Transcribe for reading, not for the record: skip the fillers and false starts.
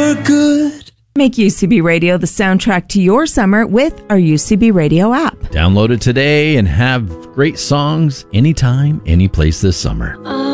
for good. Make UCB Radio the soundtrack to your summer with our UCB Radio app. Download it today and have great songs anytime, any place this summer.